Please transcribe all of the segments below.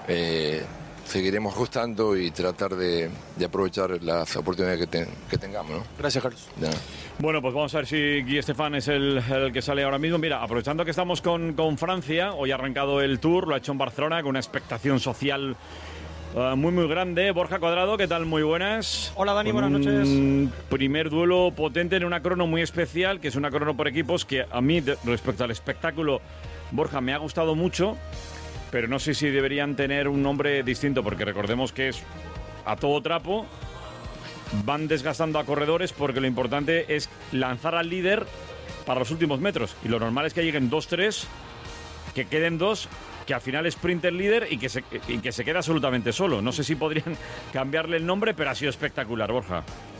seguiremos ajustando y tratar de aprovechar las oportunidades que tengamos, ¿no? Gracias, Carlos. Ya. Bueno, pues vamos a ver si Guy Stéphane es el que sale ahora mismo. Mira, aprovechando que estamos con Francia, hoy ha arrancado el Tour, lo ha hecho en Barcelona con una expectación social muy grande. Borja Cuadrado, ¿qué tal? Muy buenas. Hola, Dani, buenas noches. Primer duelo potente en una crono muy especial, que es una crono por equipos, que a mí, respecto al espectáculo, Borja, me ha gustado mucho, pero no sé si deberían tener un nombre distinto, porque recordemos que es a todo trapo. Van desgastando a corredores porque lo importante es lanzar al líder para los últimos metros. Y lo normal es que lleguen 2-3, que queden 2, que al final sprinte el líder y que se quede absolutamente solo. No sé si podrían cambiarle el nombre, pero ha sido espectacular, Borja.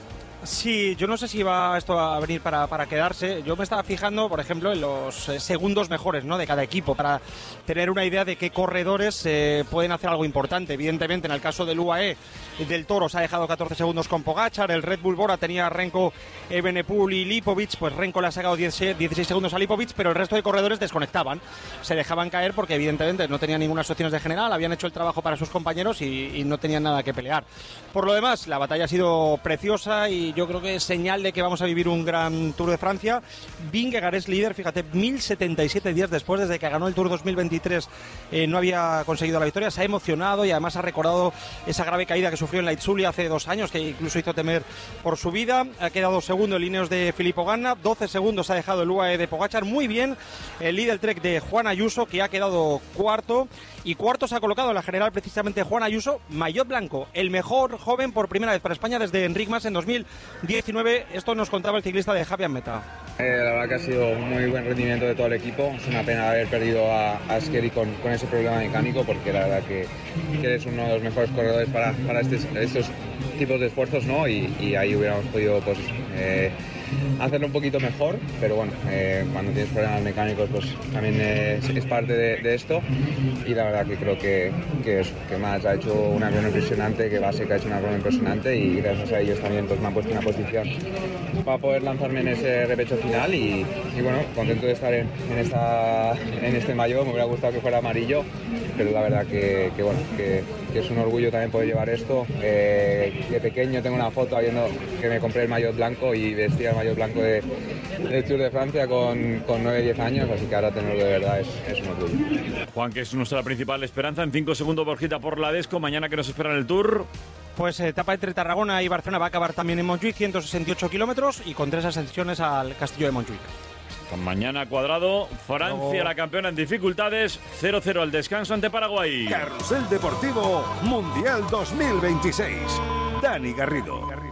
Sí, yo no sé si va esto a venir para quedarse. Yo me estaba fijando, por ejemplo, en los segundos mejores, ¿no?, de cada equipo, para tener una idea de qué corredores pueden hacer algo importante. Evidentemente, en el caso del UAE, del Toro, se ha dejado 14 segundos con Pogačar. El Red Bull Bora tenía a Renko, Evenepoel y Lipovic. Pues Renko le ha sacado 16 segundos a Lipovic, pero el resto de corredores desconectaban. Se dejaban caer porque, evidentemente, no tenían ninguna opciones de general, habían hecho el trabajo para sus compañeros y no tenían nada que pelear. Por lo demás, la batalla ha sido preciosa y yo creo que es señal de que vamos a vivir un gran Tour de Francia. Vingegaard es líder, fíjate, 1077 días después, desde que ganó el Tour 2023, no había conseguido la victoria. Se ha emocionado y además ha recordado esa grave caída que sufrió en la Itzulia hace 2 años, que incluso hizo temer por su vida. Ha quedado segundo en Ineos de Filippo Ganna, 12 segundos ha dejado el UAE de Pogačar. Muy bien el líder Trek de Juan Ayuso, que ha quedado cuarto, y cuarto se ha colocado en la general precisamente Juan Ayuso, maillot blanco, el mejor joven por primera vez para España desde Enric Mas en 2019. Esto nos contaba el ciclista de Javier Meta. La verdad que ha sido un muy buen rendimiento de todo el equipo. Es una pena haber perdido a Ascari con ese problema mecánico, porque la verdad que eres uno de los mejores corredores para estos tipos de esfuerzos, ¿no? Y ahí hubiéramos podido pues hacerlo un poquito mejor, pero bueno, cuando tienes problemas mecánicos pues también es parte de esto, y la verdad que creo que Mas ha hecho una crono impresionante, que Basek ha hecho una crono impresionante, y gracias a ellos también pues me han puesto en una posición para poder lanzarme en ese repecho final, y bueno, contento de estar en este maillot. Me hubiera gustado que fuera amarillo, pero la verdad que bueno, que es un orgullo también poder llevar esto. De pequeño tengo una foto viendo que me compré el maillot blanco y vestía el maillot blanco del Tour de Francia con 9-10 años, así que ahora tenerlo de verdad es un orgullo. Juan, que es nuestra principal esperanza. En 5 segundos, Borjita, por la Desco. Mañana, que nos espera en el Tour. Pues etapa entre Tarragona y Barcelona va a acabar también en Montjuic, 168 kilómetros y con 3 ascensiones al Castillo de Montjuic. Mañana, Cuadrado. Francia, la campeona en dificultades. 0-0 al descanso ante Paraguay. Carrusel Deportivo Mundial 2026. Dani Garrido.